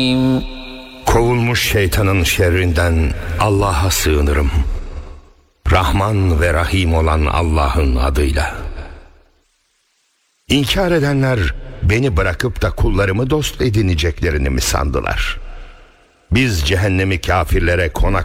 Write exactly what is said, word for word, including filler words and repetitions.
Kovulmuş şeytanın şerrinden Allah'a sığınırım. Rahman ve Rahim olan Allah'ın adıyla. İnkar edenler beni bırakıp da kullarımı dost edineceklerini mi sandılar? Biz cehennemi kafirlere konak